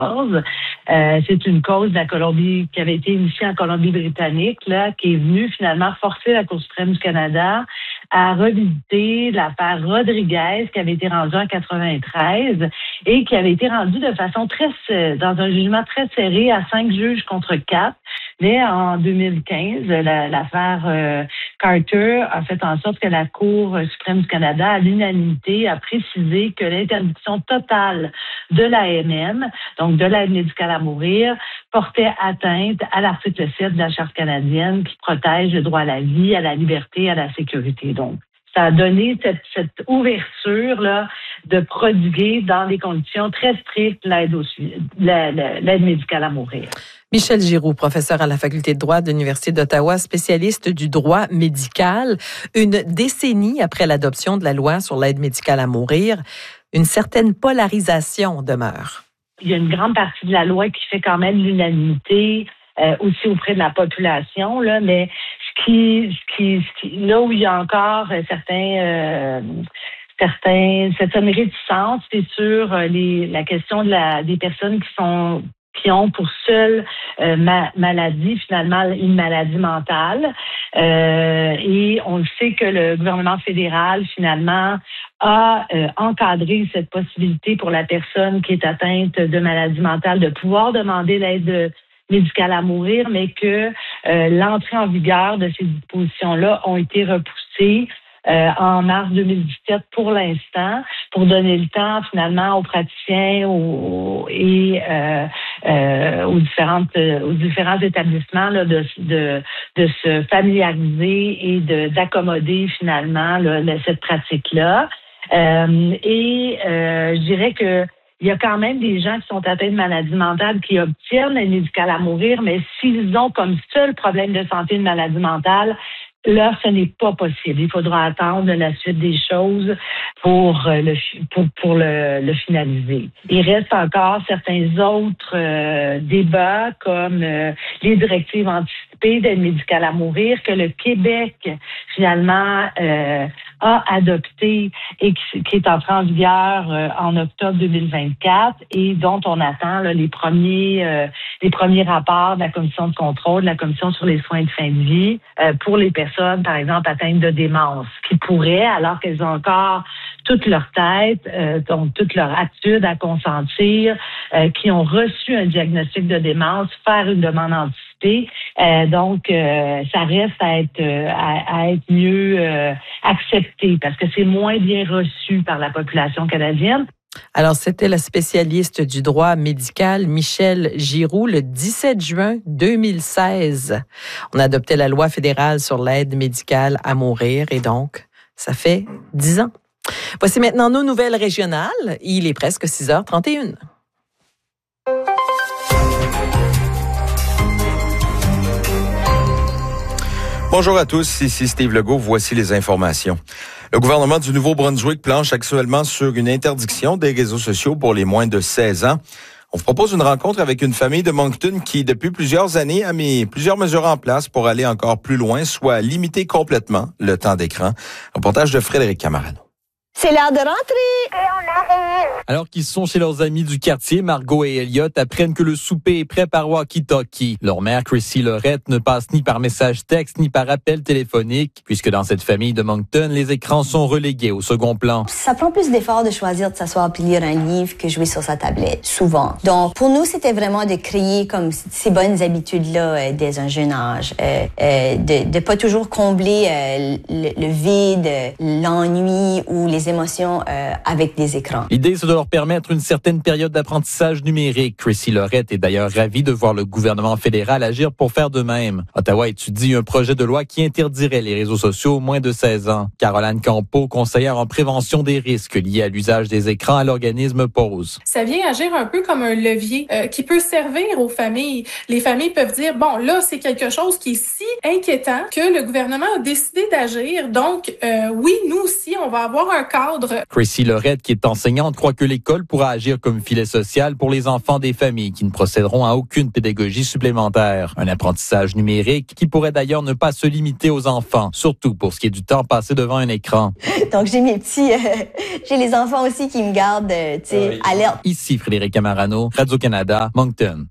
C'est une cause de la Colombie qui avait été initiée en Colombie-Britannique, là, qui est venue finalement forcer la Cour suprême du Canada à revisiter l'affaire Rodriguez qui avait été rendue en 93 et qui avait été rendue de façon dans un jugement très serré à 5 juges contre 4. Mais en 2015, l'affaire Carter a fait en sorte que la Cour suprême du Canada, à l'unanimité, a précisé que l'interdiction totale de l'AMM, donc de l'aide médicale à mourir, portait atteinte à l'article 7 de la Charte canadienne qui protège le droit à la vie, à la liberté, à la sécurité. Donc, ça a donné cette ouverture là de prodiguer dans des conditions très strictes l'aide médicale à mourir. Michel Giroux, professeur à la Faculté de droit de l'Université d'Ottawa, spécialiste du droit médical. Une décennie après l'adoption de la loi sur l'aide médicale à mourir, une certaine polarisation demeure. Il y a une grande partie de la loi qui fait quand même l'unanimité aussi auprès de la population, là, mais là où il y a encore certaines réticences, c'est sur la question des personnes qui ont pour seule maladie, finalement, une maladie mentale. Et on le sait que le gouvernement fédéral, finalement, a encadré cette possibilité pour la personne qui est atteinte de maladie mentale de pouvoir demander l'aide médicale à mourir, mais que l'entrée en vigueur de ces dispositions-là ont été repoussées en mars 2017 pour l'instant, pour donner le temps finalement aux praticiens et aux différents établissements là, de se familiariser et d'accommoder finalement là, cette pratique-là. Je dirais que il y a quand même des gens qui sont atteints de maladies mentales qui obtiennent l'aide médicale à mourir, mais s'ils ont comme seul problème de santé une maladie mentale, là, ce n'est pas possible. Il faudra attendre la suite des choses pour le finaliser. Il reste encore certains autres débats comme les directives anticipées d'aide médicale à mourir que le Québec, finalement, a adopté et qui est entré en vigueur en octobre 2024 et dont on attend là, les premiers rapports de la commission de contrôle, de la commission sur les soins de fin de vie pour les personnes, par exemple, atteintes de démence, qui pourraient, alors qu'elles ont encore toute leur tête, donc toute leur attitude à consentir, qui ont reçu un diagnostic de démence, faire une demande anticipée. Donc, ça reste à être mieux accepté parce que c'est moins bien reçu par la population canadienne. Alors, c'était la spécialiste du droit médical, Michel Giroux, le 17 juin 2016. On adoptait la loi fédérale sur l'aide médicale à mourir et donc, ça fait 10 ans. Voici maintenant nos nouvelles régionales. Il est presque 6h31. Bonjour à tous, ici Steve Legault, voici les informations. Le gouvernement du Nouveau-Brunswick planche actuellement sur une interdiction des réseaux sociaux pour les moins de 16 ans. On vous propose une rencontre avec une famille de Moncton qui, depuis plusieurs années, a mis plusieurs mesures en place pour aller encore plus loin, soit limiter complètement le temps d'écran. Reportage de Frédéric Camarano. C'est l'heure de rentrer! Et on arrive! Alors qu'ils sont chez leurs amis du quartier, Margot et Elliot apprennent que le souper est prêt par walkie-talkie. Leur mère, Chrissy Lorette, ne passe ni par message texte ni par appel téléphonique, puisque dans cette famille de Moncton, les écrans sont relégués au second plan. Ça prend plus d'efforts de choisir de s'asseoir puis lire un livre que jouer sur sa tablette, souvent. Donc, pour nous, c'était vraiment de créer comme ces bonnes habitudes-là dès un jeune âge. De pas toujours combler le vide, l'ennui ou les émotions avec des écrans. L'idée, c'est de leur permettre une certaine période d'apprentissage numérique. Chrissy Lorette est d'ailleurs ravie de voir le gouvernement fédéral agir pour faire de même. Ottawa étudie un projet de loi qui interdirait les réseaux sociaux aux moins de 16 ans. Caroline Campeau, conseillère en prévention des risques liés à l'usage des écrans à l'organisme Pause. Ça vient agir un peu comme un levier qui peut servir aux familles. Les familles peuvent dire, bon, là, c'est quelque chose qui est si inquiétant que le gouvernement a décidé d'agir. Donc, oui, nous aussi, on va avoir un cadre. Chrissy Lorette, qui est enseignante, croit que l'école pourra agir comme filet social pour les enfants des familles qui ne procéderont à aucune pédagogie supplémentaire. Un apprentissage numérique qui pourrait d'ailleurs ne pas se limiter aux enfants, surtout pour ce qui est du temps passé devant un écran. Donc, j'ai mes petits... j'ai les enfants aussi qui me gardent, alerte. Ici Frédéric Camarano, Radio-Canada, Moncton.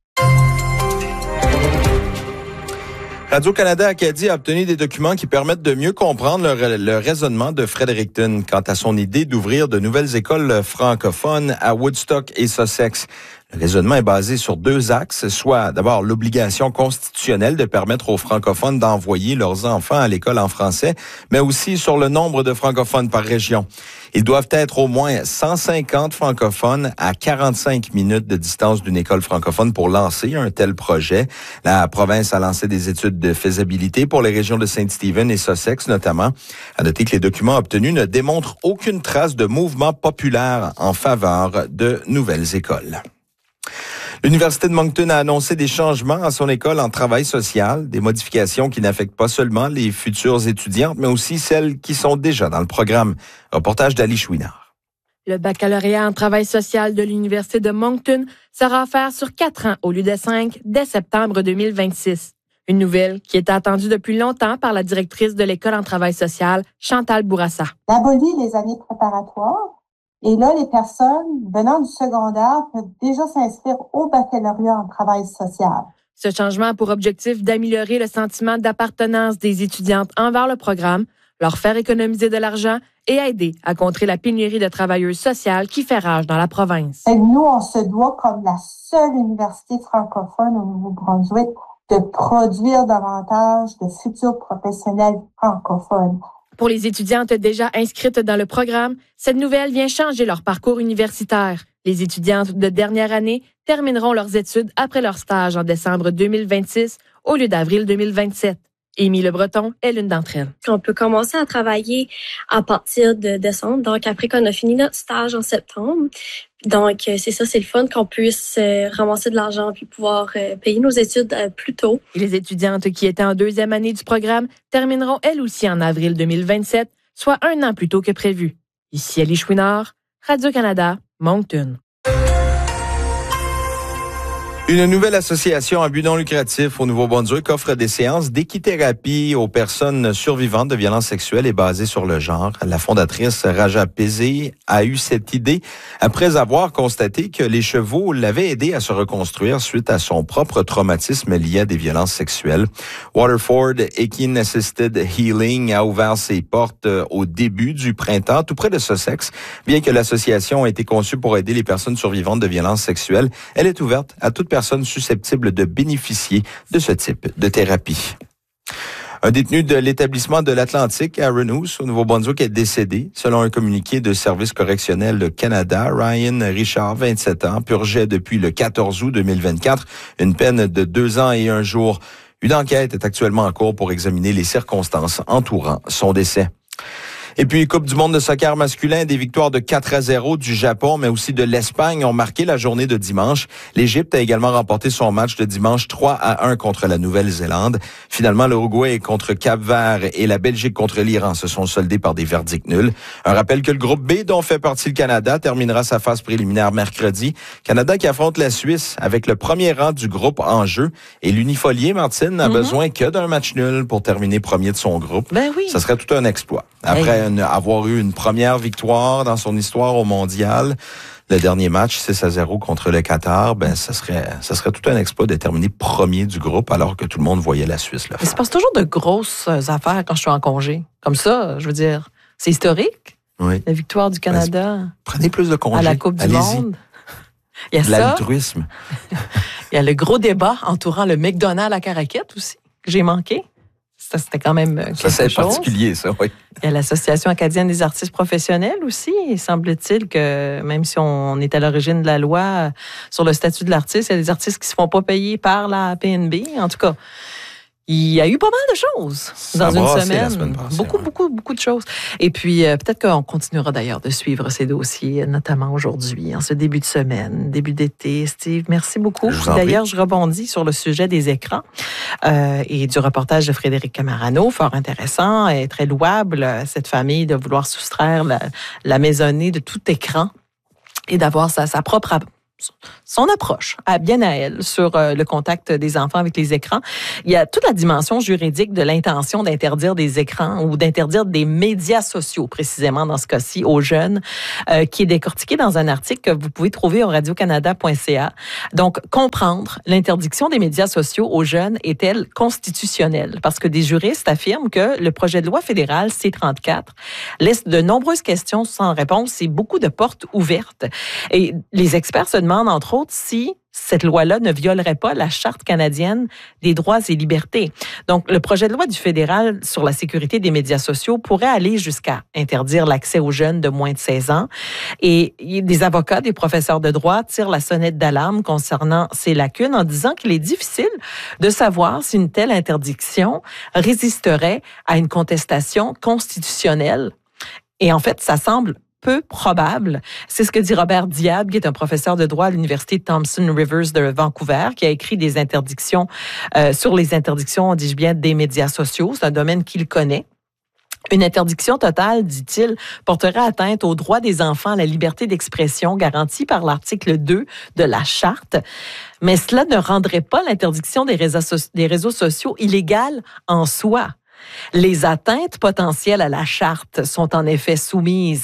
Radio-Canada Acadie a obtenu des documents qui permettent de mieux comprendre le raisonnement de Fredericton quant à son idée d'ouvrir de nouvelles écoles francophones à Woodstock et Sussex. Le raisonnement est basé sur 2 axes, soit d'abord l'obligation constitutionnelle de permettre aux francophones d'envoyer leurs enfants à l'école en français, mais aussi sur le nombre de francophones par région. Ils doivent être au moins 150 francophones à 45 minutes de distance d'une école francophone pour lancer un tel projet. La province a lancé des études de faisabilité pour les régions de Saint-Stephen et Sussex notamment. À noter que les documents obtenus ne démontrent aucune trace de mouvement populaire en faveur de nouvelles écoles. L'Université de Moncton a annoncé des changements à son école en travail social, des modifications qui n'affectent pas seulement les futures étudiantes, mais aussi celles qui sont déjà dans le programme. Reportage d'Ali Chouinard. Le baccalauréat en travail social de l'Université de Moncton sera offert sur 4 ans au lieu de 5 dès septembre 2026. Une nouvelle qui était attendue depuis longtemps par la directrice de l'école en travail social, Chantal Bourassa. On abolit les années préparatoires. Et là, les personnes venant du secondaire peuvent déjà s'inscrire au baccalauréat en travail social. Ce changement a pour objectif d'améliorer le sentiment d'appartenance des étudiantes envers le programme, leur faire économiser de l'argent et aider à contrer la pénurie de travailleuses sociales qui fait rage dans la province. Et nous, on se doit, comme la seule université francophone au Nouveau-Brunswick, de produire davantage de futurs professionnels francophones. Pour les étudiantes déjà inscrites dans le programme, cette nouvelle vient changer leur parcours universitaire. Les étudiantes de dernière année termineront leurs études après leur stage en décembre 2026 au lieu d'avril 2027. Émile Le Breton est l'une d'entre elles. On peut commencer à travailler à partir de décembre, donc après qu'on a fini notre stage en septembre. Donc, c'est ça, c'est le fun qu'on puisse ramasser de l'argent puis pouvoir payer nos études plus tôt. Et les étudiantes qui étaient en 2e année du programme termineront elles aussi en avril 2027, soit 1 an plus tôt que prévu. Ici Ali Chouinard, Radio-Canada, Moncton. Une nouvelle association à but non lucratif au Nouveau-Brunswick offre des séances d'équithérapie aux personnes survivantes de violences sexuelles et basées sur le genre. La fondatrice Raja Pézé a eu cette idée après avoir constaté que les chevaux l'avaient aidé à se reconstruire suite à son propre traumatisme lié à des violences sexuelles. Waterford Equine Assisted Healing a ouvert ses portes au début du printemps, tout près de Sussex. Bien que l'association ait été conçue pour aider les personnes survivantes de violences sexuelles, elle est ouverte à toute personne susceptibles de bénéficier de ce type de thérapie. Un détenu de l'établissement de l'Atlantique à Renous, au Nouveau-Brunswick, est décédé. Selon un communiqué de Service correctionnel Canada, Ryan Richard, 27 ans, purgeait depuis le 14 août 2024 une peine de 2 ans et 1 jour. Une enquête est actuellement en cours pour examiner les circonstances entourant son décès. Et puis, Coupe du monde de soccer masculin, des victoires de 4-0 du Japon, mais aussi de l'Espagne ont marqué la journée de dimanche. L'Égypte a également remporté son match de dimanche 3-1 contre la Nouvelle-Zélande. Finalement, l'Uruguay contre Cap-Vert et la Belgique contre l'Iran se sont soldés par des verdicts nuls. Un rappel que le groupe B, dont fait partie le Canada, terminera sa phase préliminaire mercredi. Canada qui affronte la Suisse avec le premier rang du groupe en jeu. Et l'unifolié, Martine, n'a besoin que d'un match nul pour terminer premier de son groupe. Ben oui. Ça serait tout un exploit. Après avoir eu une première victoire dans son histoire au mondial, le dernier match 6-0 contre le Qatar, ça serait tout un exploit de terminer premier du groupe alors que tout le monde voyait la Suisse le faire. Il se passe toujours de grosses affaires quand je suis en congé. Comme ça, je veux dire, c'est historique. Oui. La victoire du Canada. Prenez plus de congés. À la Coupe du Monde. Il y a l'altruisme. Il y a le gros débat entourant le McDonald's à Caraquette aussi, que j'ai manqué. Ça, c'était quand même quelque chose. Ça, c'est particulier, ça, oui. Il y a l'Association acadienne des artistes professionnels aussi. Il semble-t-il que même si on est à l'origine de la loi sur le statut de l'artiste, il y a des artistes qui ne se font pas payer par la PNB. En tout cas, Il y a eu pas mal de choses dans une semaine. La semaine passée, beaucoup de choses. Et puis, peut-être qu'on continuera d'ailleurs de suivre ces dossiers, notamment aujourd'hui, en ce début de semaine, début d'été. Steve, merci beaucoup. D'ailleurs, je rebondis sur le sujet des écrans et du reportage de Frédéric Camarano, fort intéressant et très louable, cette famille de vouloir soustraire la maisonnée de tout écran et d'avoir son approche bien à elle sur le contact des enfants avec les écrans. Il y a toute la dimension juridique de l'intention d'interdire des écrans ou d'interdire des médias sociaux, précisément dans ce cas-ci, aux jeunes, qui est décortiqué dans un article que vous pouvez trouver au radiocanada.ca. Donc, comprendre l'interdiction des médias sociaux aux jeunes est-elle constitutionnelle? Parce que des juristes affirment que le projet de loi fédéral C-34 laisse de nombreuses questions sans réponse et beaucoup de portes ouvertes. Et les experts se demandent, entre autres, si cette loi-là ne violerait pas la Charte canadienne des droits et libertés. Donc, le projet de loi du fédéral sur la sécurité des médias sociaux pourrait aller jusqu'à interdire l'accès aux jeunes de moins de 16 ans. Et des avocats, des professeurs de droit tirent la sonnette d'alarme concernant ces lacunes en disant qu'il est difficile de savoir si une telle interdiction résisterait à une contestation constitutionnelle. Et en fait, ça semble peu probable. C'est ce que dit Robert Diab, qui est un professeur de droit à l'Université Thompson Rivers de Vancouver, qui a écrit des interdictions sur les interdictions, dis-je bien, des médias sociaux. C'est un domaine qu'il connaît. Une interdiction totale, dit-il, porterait atteinte aux droits des enfants à la liberté d'expression garantie par l'article 2 de la Charte. Mais cela ne rendrait pas l'interdiction des réseaux sociaux illégale en soi. Les atteintes potentielles à la Charte sont en effet soumises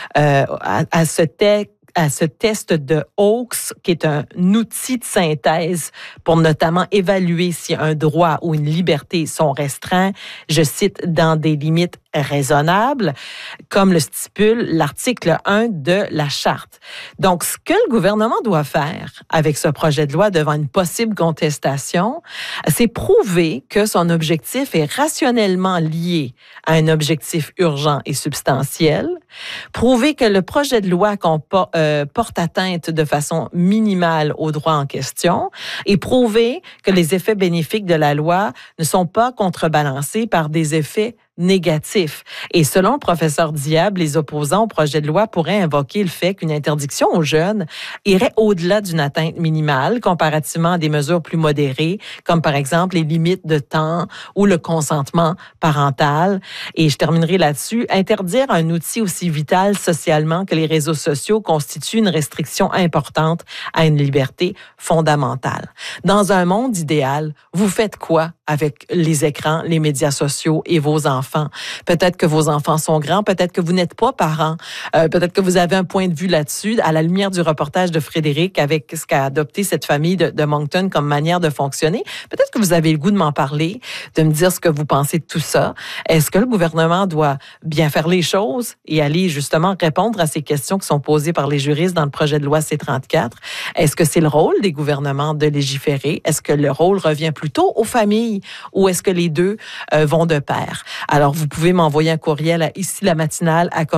à ce test de Oakes, qui est un outil de synthèse pour notamment évaluer si un droit ou une liberté sont restreints, je cite, dans des limites raisonnables, comme le stipule l'article 1 de la Charte. Donc, ce que le gouvernement doit faire avec ce projet de loi devant une possible contestation, c'est prouver que son objectif est rationnellement lié à un objectif urgent et substantiel, prouver que le projet de loi porte atteinte de façon minimale aux droits en question et prouver que les effets bénéfiques de la loi ne sont pas contrebalancés par des effets négatif. Et selon le professeur Diab, les opposants au projet de loi pourraient invoquer le fait qu'une interdiction aux jeunes irait au-delà d'une atteinte minimale comparativement à des mesures plus modérées, comme par exemple les limites de temps ou le consentement parental. Et je terminerai là-dessus. Interdire un outil aussi vital socialement que les réseaux sociaux constitue une restriction importante à une liberté fondamentale. Dans un monde idéal, vous faites quoi avec les écrans, les médias sociaux et vos enfants? Peut-être que vos enfants sont grands, peut-être que vous n'êtes pas parents, peut-être que vous avez un point de vue là-dessus, à la lumière du reportage de Frédéric avec ce qu'a adopté cette famille de Moncton comme manière de fonctionner. Peut-être que vous avez le goût de m'en parler, de me dire ce que vous pensez de tout ça. Est-ce que le gouvernement doit bien faire les choses et aller justement répondre à ces questions qui sont posées par les juristes dans le projet de loi C-34? Est-ce que c'est le rôle des gouvernements de légiférer? Est-ce que le rôle revient plutôt aux familles ou est-ce que les deux vont de pair? Alors, vous pouvez m'envoyer un courriel à ici la matinale à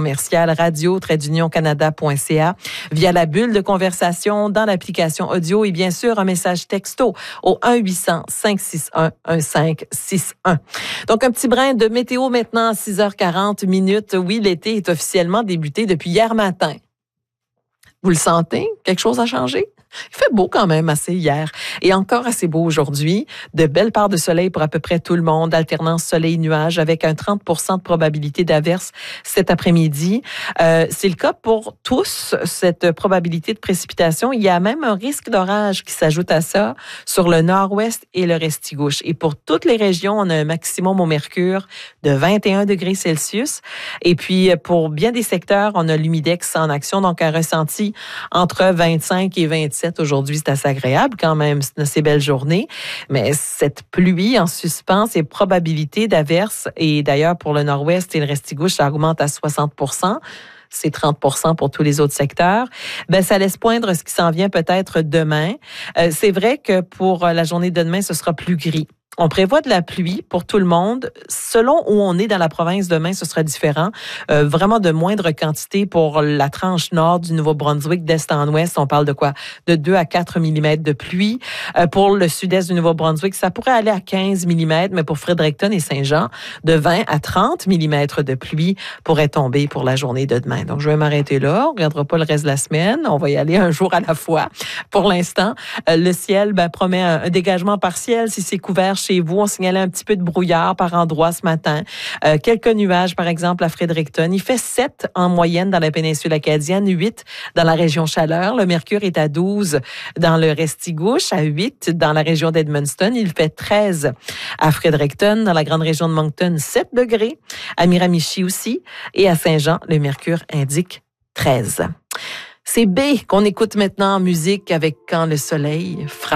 commercial-radio-canada.ca via la bulle de conversation dans l'application audio et bien sûr un message texto au 1-800-561-1561. Donc, un petit brin de météo maintenant à 6h40 minutes. Oui, l'été est officiellement débuté depuis hier matin. Vous le sentez? Quelque chose a changé? Il fait beau quand même assez hier et encore assez beau aujourd'hui. De belles parts de soleil pour à peu près tout le monde. Alternance soleil-nuage avec un 30% de probabilité d'averse cet après-midi. C'est le cas pour tous, cette probabilité de précipitation. Il y a même un risque d'orage qui s'ajoute à ça sur le nord-ouest et le Restigouche. Et pour toutes les régions, on a un maximum au mercure de 21 degrés Celsius. Et puis, pour bien des secteurs, on a l'humidex en action, donc un ressenti entre 25 et 27. Aujourd'hui, c'est assez agréable quand même, ces belles journées. Mais cette pluie en suspens, ces probabilités d'averse, et d'ailleurs pour le nord-ouest et le Restigouche, ça augmente à 60%. C'est 30% pour tous les autres secteurs. Ben, ça laisse poindre ce qui s'en vient peut-être demain. C'est vrai que pour la journée de demain, ce sera plus gris. On prévoit de la pluie pour tout le monde. Selon où on est dans la province demain, ce sera différent. Vraiment de moindre quantité pour la tranche nord du Nouveau-Brunswick, d'est en ouest. On parle de quoi? De 2 à 4 mm de pluie. Pour le sud-est du Nouveau-Brunswick, ça pourrait aller à 15 mm, mais pour Fredericton et Saint-Jean, de 20 à 30 mm de pluie pourrait tomber pour la journée de demain. Donc, je vais m'arrêter là. On ne regardera pas le reste de la semaine. On va y aller un jour à la fois. Pour l'instant, le ciel promet un dégagement partiel si c'est couvert chez vous. On signalait un petit peu de brouillard par endroits ce matin. Quelques nuages, par exemple, à Fredericton. Il fait 7 en moyenne dans la péninsule acadienne, 8 dans la région Chaleur. Le mercure est à 12 dans le Restigouche, à 8 dans la région d'Edmundston. Il fait 13 à Fredericton, dans la grande région de Moncton, 7 degrés. À Miramichi aussi. Et à Saint-Jean, le mercure indique 13. C'est B qu'on écoute maintenant en musique avec Quand le soleil frappe.